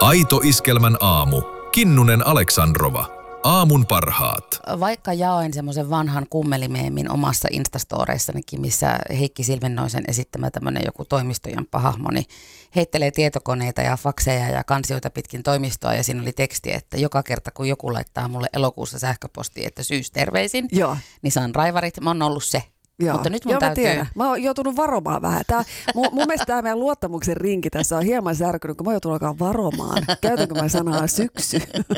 Aito Iskelmän aamu. Kinnunen Aleksandrova. Aamun parhaat. Vaikka jaoin semmoisen vanhan kummelimeemin omassa Instastoreissanikin, missä Heikki Silvennoisen esittämä tämmöinen joku toimistojamppa hahmo, niin heittelee tietokoneita ja fakseja ja kansioita pitkin toimistoa ja siinä oli teksti, että joka kerta kun joku laittaa mulle elokuussa sähköpostia, että syysterveisin, niin saan raivarit. Mä oon ollut se. Joo. Mutta nyt mun täytyy... Mä oon joutunut varomaan vähän. Mun mielestä tämä meidän luottamuksen rinki tässä on hieman särkynyt, kun mä oon joutunut alkaa varomaan. Käytänkö mä sanaa syksy?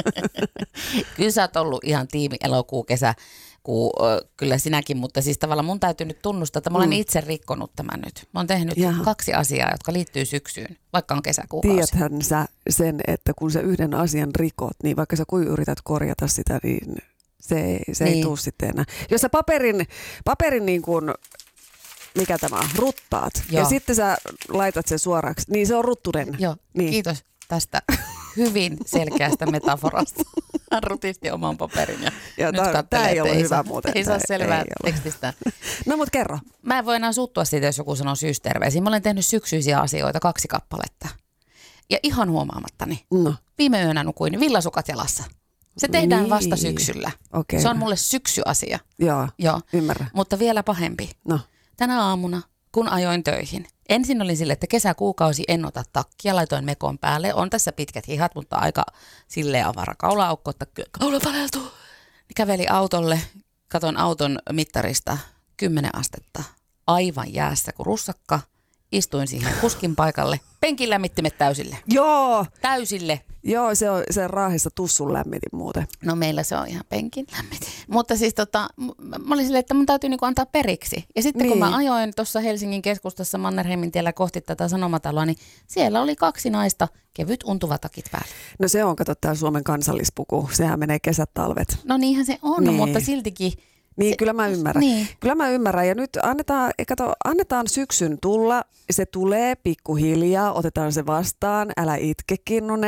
Kyllä sä oot ollut ihan tiimi elokuu, kesä, kyllä sinäkin, mutta siis tavallaan mun täytyy nyt tunnustaa, että mä olen itse rikkonut tämän nyt. Mä oon tehnyt 2 asiaa, jotka liittyy syksyyn, vaikka on kesäkuukausi. Tiedäthän sä sen, että kun sä yhden asian rikot, niin vaikka sä kuin yrität korjata sitä, niin se ei tule sitten enää. Jos sä paperin niin kuin, mikä tämä on, ruttaat, ja sitten sä laitat sen suoraksi, niin se on ruttunen. Joo, niin. Kiitos tästä hyvin selkeästä metaforasta. Hän rutisti oman paperin ja nyt tämä ei ole hyvä muuten. Ei saa selvää tekstistä. No mut kerro. Mä en voi enää suuttua siitä, jos joku sanoo syysterveisiin. Mä olen tehnyt syksyisiä asioita 2 kappaletta. Ja ihan huomaamattani. Viime yönä nukuin villasukat jalassa. Se tehdään vasta syksyllä. Okay. Se on mulle syksyasia. Joo, ymmärrän. Mutta vielä pahempi. No. Tänä aamuna, kun ajoin töihin, ensin oli sille, että kesäkuukausi en ota takkia, laitoin mekon päälle. On tässä pitkät hihat, mutta aika silleen avara kaula-aukko, että kaula paneltuu. Käveli autolle, katon auton mittarista 10 astetta, aivan jäässä kuin russakka. Istuin siihen kuskin paikalle, penkin lämmittimet täysille. Joo! Täysille. Joo, se Raahessa tussun lämmitin muuten. No meillä se on ihan penkin lämmitin. Mutta siis mä olin silleen, että mun täytyy niinku antaa periksi. Ja sitten kun mä ajoin tuossa Helsingin keskustassa Mannerheimin tiellä kohti tätä sanomataloa, niin siellä oli 2 naista, kevyt untuvatakit päällä. No se on, kato tää Suomen kansallispuku. Sehän menee kesät, talvet. No niinhän se on, mutta siltikin... Niin, kyllä mä ymmärrän. Niin. Kyllä mä ymmärrän. Ja nyt annetaan syksyn tulla. Se tulee pikkuhiljaa. Otetaan se vastaan. Älä itke, Kinnunen.